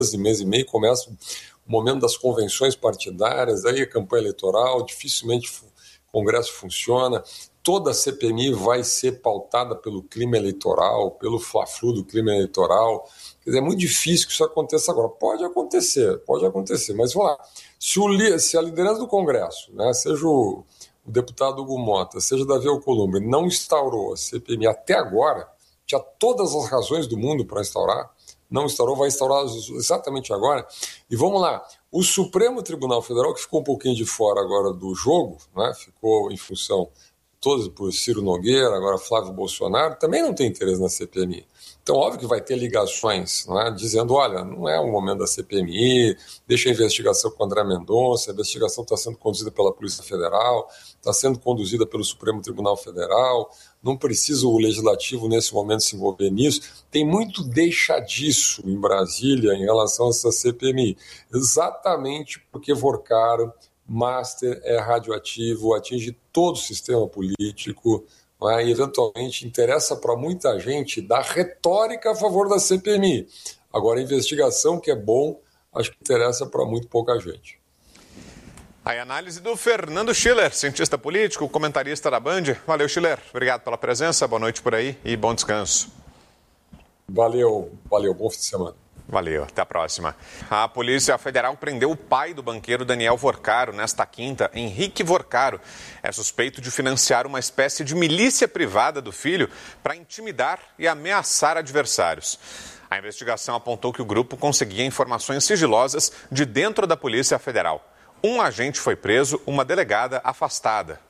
mês e meio, começa o momento das convenções partidárias, aí a campanha eleitoral, dificilmente o Congresso funciona. Toda a CPMI vai ser pautada pelo clima eleitoral, pelo fla-flu do clima eleitoral. Quer dizer, é muito difícil que isso aconteça agora. Pode acontecer, mas vamos lá. Se a liderança do Congresso, né, seja o deputado Hugo Mota, seja Davi Alcolumbre, não instaurou a CPMI até agora, tinha todas as razões do mundo para instaurar, não instaurou, vai instaurar exatamente agora. E vamos lá, o Supremo Tribunal Federal, que ficou um pouquinho de fora agora do jogo, né, ficou em função todos por Ciro Nogueira, agora Flávio Bolsonaro, também não tem interesse na CPMI. Então, óbvio que vai ter ligações, né, dizendo, olha, não é o momento da CPMI, deixa a investigação com o André Mendonça, a investigação está sendo conduzida pela Polícia Federal, está sendo conduzida pelo Supremo Tribunal Federal, não precisa o Legislativo, nesse momento, se envolver nisso. Tem muito deixa disso em Brasília em relação a essa CPMI, exatamente porque Vorcaro, Master é radioativo, atinge todo o sistema político, né, e eventualmente interessa para muita gente dar retórica a favor da CPMI. Agora, a investigação, que é bom, acho que interessa para muito pouca gente. Aí a análise do Fernando Schiller, cientista político, comentarista da Band. Valeu, Schiller. Obrigado pela presença, boa noite por aí e bom descanso. Valeu, bom fim de semana. Valeu, até a próxima. A Polícia Federal prendeu o pai do banqueiro Daniel Vorcaro nesta quinta. Henrique Vorcaro é suspeito de financiar uma espécie de milícia privada do filho para intimidar e ameaçar adversários. A investigação apontou que o grupo conseguia informações sigilosas de dentro da Polícia Federal. Um agente foi preso, uma delegada afastada.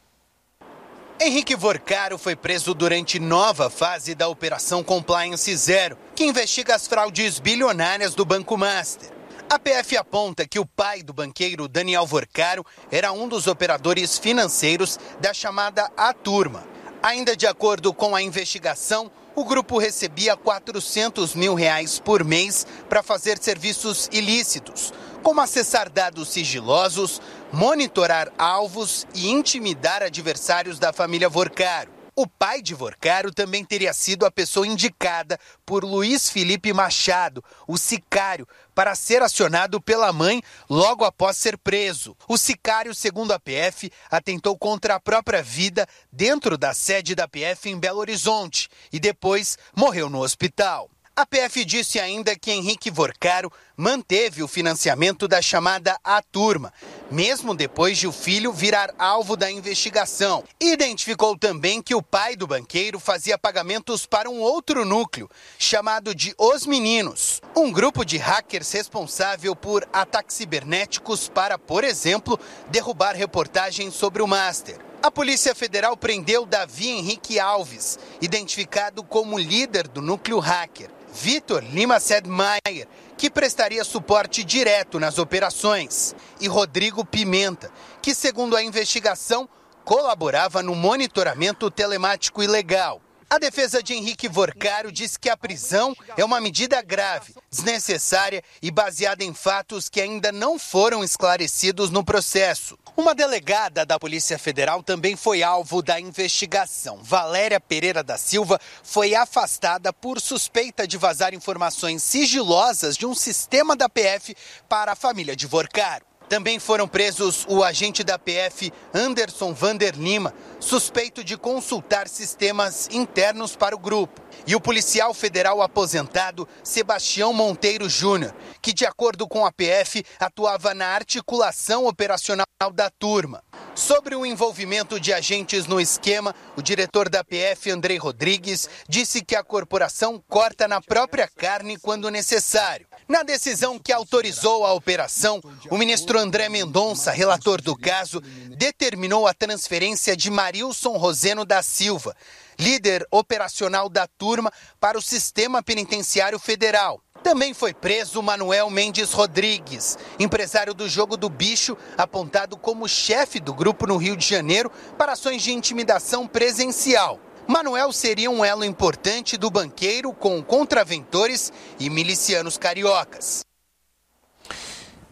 Henrique Vorcaro foi preso durante nova fase da Operação Compliance Zero, que investiga as fraudes bilionárias do Banco Master. A PF aponta que o pai do banqueiro Daniel Vorcaro era um dos operadores financeiros da chamada A Turma. Ainda de acordo com a investigação, o grupo recebia R$400 mil por mês para fazer serviços ilícitos, como acessar dados sigilosos, monitorar alvos e intimidar adversários da família Vorcaro. O pai de Vorcaro também teria sido a pessoa indicada por Luiz Felipe Machado, o sicário, para ser acionado pela mãe logo após ser preso. O sicário, segundo a PF, atentou contra a própria vida dentro da sede da PF em Belo Horizonte e depois morreu no hospital. A PF disse ainda que Henrique Vorcaro manteve o financiamento da chamada A Turma, mesmo depois de o filho virar alvo da investigação. Identificou também que o pai do banqueiro fazia pagamentos para um outro núcleo, chamado de Os Meninos, um grupo de hackers responsável por ataques cibernéticos para, por exemplo, derrubar reportagens sobre o Master. A Polícia Federal prendeu Davi Henrique Alves, identificado como líder do núcleo hacker, Vitor Lima Sedmaier, que prestaria suporte direto nas operações, e Rodrigo Pimenta, que, segundo a investigação, colaborava no monitoramento telemático ilegal. A defesa de Henrique Vorcaro diz que a prisão é uma medida grave, desnecessária e baseada em fatos que ainda não foram esclarecidos no processo. Uma delegada da Polícia Federal também foi alvo da investigação. Valéria Pereira da Silva foi afastada por suspeita de vazar informações sigilosas de um sistema da PF para a família de Vorcaro. Também foram presos o agente da PF Anderson Vander Lima, suspeito de consultar sistemas internos para o grupo, e o policial federal aposentado Sebastião Monteiro Júnior, que, de acordo com a PF, atuava na articulação operacional da turma. Sobre o envolvimento de agentes no esquema, o diretor da PF, Andrei Rodrigues, disse que a corporação corta na própria carne quando necessário. Na decisão que autorizou a operação, o ministro André Mendonça, relator do caso, determinou a transferência de Marilson Roseno da Silva, líder operacional da turma, para o Sistema Penitenciário Federal. Também foi preso Manuel Mendes Rodrigues, empresário do Jogo do Bicho, apontado como chefe do grupo no Rio de Janeiro para ações de intimidação presencial. Manuel seria um elo importante do banqueiro com contraventores e milicianos cariocas.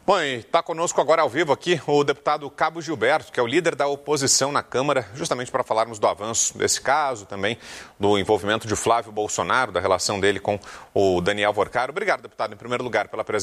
Bom, e está conosco agora ao vivo aqui o deputado Cabo Gilberto, que é o líder da oposição na Câmara, justamente para falarmos do avanço desse caso, também do envolvimento de Flávio Bolsonaro, da relação dele com o Daniel Vorcaro. Obrigado, deputado, em primeiro lugar, pela presença.